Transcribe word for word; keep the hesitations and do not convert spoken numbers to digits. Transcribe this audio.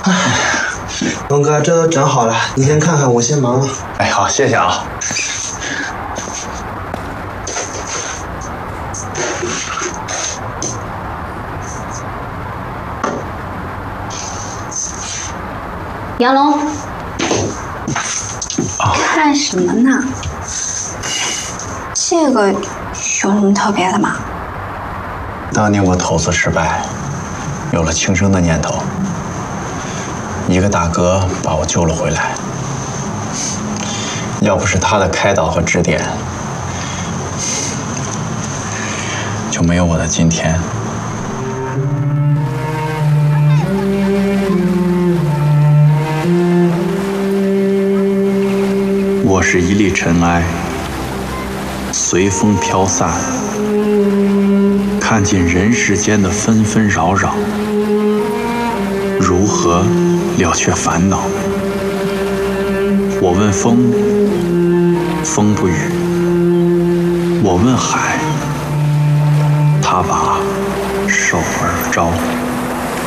龙哥，这都整好了，你先看看，我先忙了。 哎，好，谢谢啊。 杨龙，看什么呢？这个有什么特别的吗？ 当年我投资失败，有了轻生的念头，一个大哥把我救了回来。要不是他的开导和指点，就没有我的今天。我是一粒尘埃，随风飘散，看尽人世间的纷纷扰扰，如何了却烦恼？我问风，风不语；我问海，他把手儿招。